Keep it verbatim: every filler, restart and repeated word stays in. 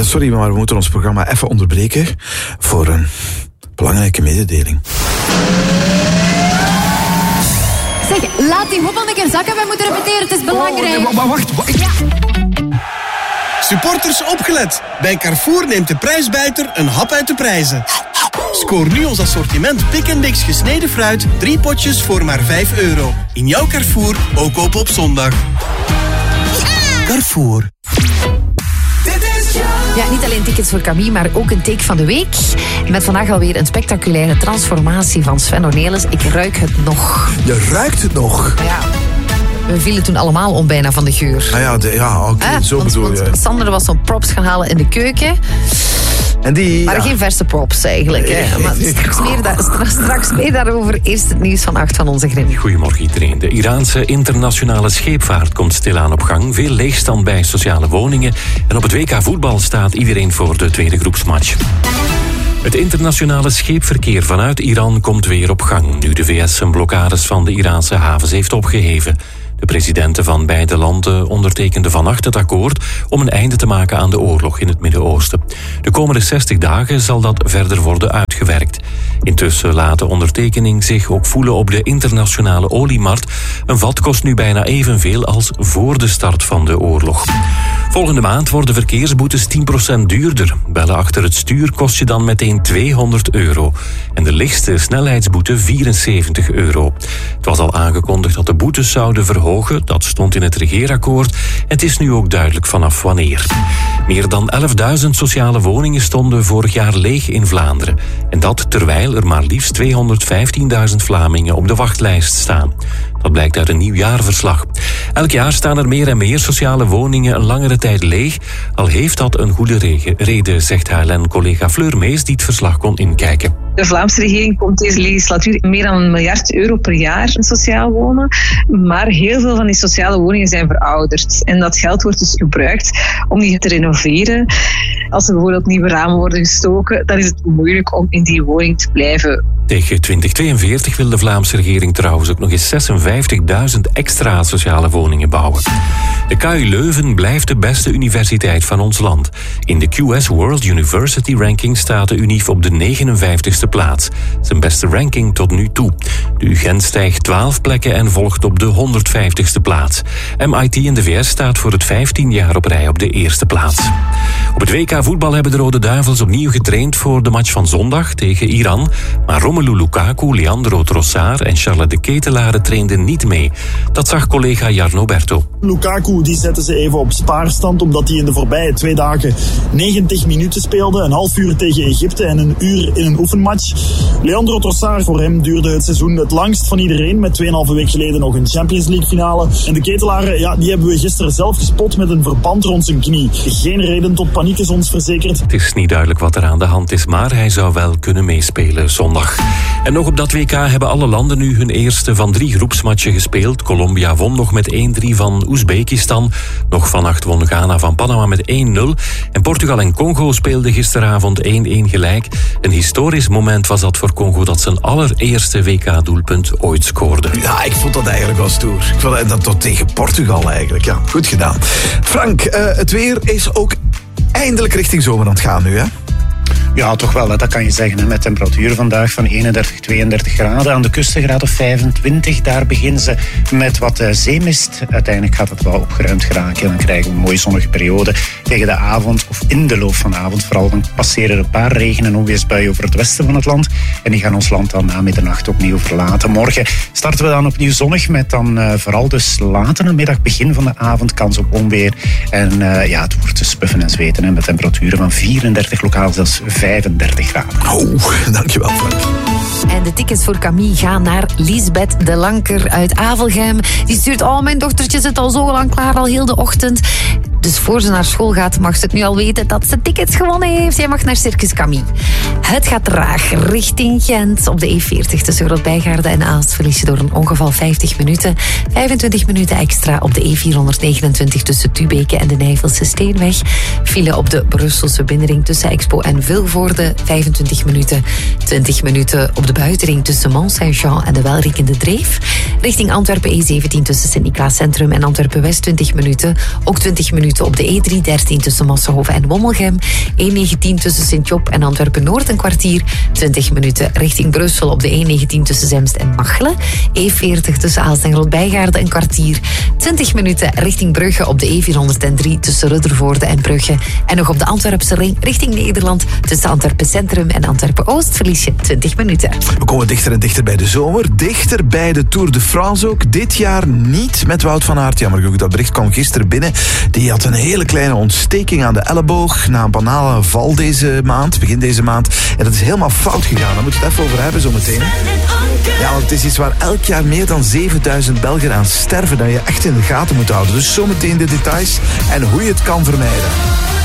Sorry, maar we moeten ons programma even onderbreken voor een belangrijke mededeling. Zeg, laat die hoepel een keer zakken. Wij moeten repeteren, het is belangrijk. Oh, nee, wacht, wacht. Ja. Supporters opgelet. Bij Carrefour neemt de prijsbijter een hap uit de prijzen. Scoor nu ons assortiment Pick and Mix gesneden fruit. Drie potjes voor maar vijf euro. In jouw Carrefour, ook open op zondag. Ja! Carrefour. Ja, niet alleen tickets voor Camille, maar ook een take van de week. Met vandaag alweer een spectaculaire transformatie van Sven Ornelis. Ik ruik het nog. Je ruikt het nog? Ja. We vielen toen allemaal om bijna van de geur. Ah ja, de, ja oké, okay, eh, zo want, bedoel je. Want Sander was zo'n props gaan halen in de keuken. En die, maar ja. geen verse props eigenlijk. Nee, hè. Maar straks, meer da- straks, straks meer daarover. Eerst het nieuws van acht van onze Grim. Goedemorgen iedereen. De Iraanse internationale scheepvaart komt stilaan op gang. Veel leegstand bij sociale woningen. En op het W K voetbal staat iedereen voor de tweede groepsmatch. Het internationale scheepverkeer vanuit Iran komt weer op gang, nu de V S zijn blokkades van de Iraanse havens heeft opgeheven. De presidenten van beide landen ondertekenden vannacht het akkoord om een einde te maken aan de oorlog in het Midden-Oosten. De komende zestig dagen zal dat verder worden uitgewerkt. Intussen laat de ondertekening zich ook voelen op de internationale oliemarkt. Een vat kost nu bijna evenveel als voor de start van de oorlog. Volgende maand worden verkeersboetes tien procent duurder. Bellen achter het stuur kost je dan meteen tweehonderd euro. En de lichtste snelheidsboete vierenzeventig euro. Het was al aangekondigd dat de boetes zouden verhogen. Dat stond in het regeerakkoord. En het is nu ook duidelijk vanaf wanneer. Meer dan elfduizend sociale woningen stonden vorig jaar leeg in Vlaanderen. En dat terwijl er maar liefst tweehonderdvijftienduizend Vlamingen op de wachtlijst staan. Dat blijkt uit een nieuw jaarverslag. Elk jaar staan er meer en meer sociale woningen een langere tijd leeg. Al heeft dat een goede rege- reden, zegt H L N-collega Fleur Mees, die het verslag kon inkijken. De Vlaamse regering komt deze legislatuur meer dan een miljard euro per jaar in sociaal wonen. Maar heel veel van die sociale woningen zijn verouderd. En dat geld wordt dus gebruikt om die te renoveren. Als er bijvoorbeeld nieuwe ramen worden gestoken, dan is het moeilijk om in die woning te blijven. Tegen twintig tweeënveertig wil de Vlaamse regering trouwens ook nog eens zesenvijftigduizend extra sociale woningen bouwen. De K U Leuven blijft de beste universiteit van ons land. In de Q S World University Ranking staat de Unief op de negenenvijftigste plaats. Zijn beste ranking tot nu toe. De U Gent stijgt twaalf plekken en volgt op de honderdvijftigste plaats. M I T in de V S staat voor het vijftien jaar op rij op de eerste plaats. Op het W K voetbal hebben de Rode Duivels opnieuw getraind voor de match van zondag tegen Iran. Maar Romelu Lukaku, Leandro Trossard en Charles de Ketelaere trainden niet mee. Dat zag collega Jarno Berto. Lukaku die zette ze even op spaarstand omdat hij in de voorbije twee dagen negentig minuten speelde. Een half uur tegen Egypte en een uur in een oefenmatch. Leandro Trossard, voor hem duurde het seizoen het langst van iedereen. Met tweeënhalve week geleden nog een Champions League finale. En de Ketelaere, ja, die hebben we gisteren zelf gespot met een verband rond zijn knie. Geen reden tot paniek is ons verzekerd. Het is niet duidelijk wat er aan de hand is, maar hij zou wel kunnen meespelen zondag. En nog op dat W K hebben alle landen nu hun eerste van drie groepsmatchen gespeeld. Colombia won nog met één drie van Oezbekistan. Nog vannacht won Ghana van Panama met één nul. En Portugal en Congo speelden gisteravond één-één gelijk. Een historisch moment was dat voor Congo dat zijn allereerste W K-doelpunt ooit scoorde. Ja, ik vond dat eigenlijk wel stoer. Ik vond dat tot tegen Portugal eigenlijk. Ja, goed gedaan. Frank, uh, het weer is ook eindelijk richting zomer aan het gaan nu, hè? Ja, toch wel, dat kan je zeggen. Met temperaturen vandaag van eenendertig, tweeëndertig graden. Aan de kust een graad of vijfentwintig. Daar beginnen ze met wat zeemist. Uiteindelijk gaat het wel opgeruimd geraken. Dan krijgen we een mooie zonnige periode. Tegen de avond, of in de loop van de avond vooral, dan passeren er een paar regen- en onweersbuien over het westen van het land. En die gaan ons land dan na middernacht opnieuw verlaten. Morgen starten we dan opnieuw zonnig met dan uh, vooral dus laat in de middag, begin van de avond, kans op onweer. En uh, ja, het wordt dus puffen en zweten, hè, met temperaturen van vierendertig, lokaal zelfs vijfendertig graden. Oh, dankjewel Frank. En de tickets voor Camille gaan naar Lisbeth de Lanker uit Avelgem. Die stuurt, oh, mijn dochtertje zit al zo lang klaar, al heel de ochtend. Dus voor ze naar school gaat, mag ze het nu al weten dat ze tickets gewonnen heeft. Jij mag naar Circus Camille. Het gaat traag richting Gent. Op de E veertig tussen Grootbijgaarde en Aalst verlies je door een ongeval vijftig minuten. vijfentwintig minuten extra op de E vierhonderdnegenentwintig tussen Tubeke en de Nijvelse Steenweg. File op de Brusselse binnenring tussen Expo en Vilvoorde, vijfentwintig minuten. twintig minuten op de buitenring tussen Mont-Saint-Jean en de Welriekende Dreef. Richting Antwerpen E zeventien tussen Sint-Niklaas Centrum en Antwerpen West, twintig minuten. Ook twintig minuten minuten op de E drie dertien tussen Massenhoven en Wommelgem. E negentien tussen Sint-Job en Antwerpen-Noord een kwartier. twintig minuten richting Brussel op de E negentien tussen Zemst en Machelen. E veertig tussen Aalst en Grootbijgaarden een kwartier. twintig minuten richting Brugge op de E vierhonderddrie tussen Ruddervoorde en Brugge. En nog op de Antwerpse ring richting Nederland tussen Antwerpen Centrum en Antwerpen-Oost verlies je twintig minuten. We komen dichter en dichter bij de zomer. Dichter bij de Tour de France ook. Dit jaar niet met Wout van Aert. Jammer genoeg, dat bericht kwam gisteren binnen. Die had een hele kleine ontsteking aan de elleboog na een banale val deze maand, begin deze maand. En dat is helemaal fout gegaan. Daar moeten we het even over hebben zometeen. Ja, want het is iets waar elk jaar meer dan zevenduizend Belgen aan sterven, dat je echt in de gaten moet houden. Dus zometeen de details en hoe je het kan vermijden.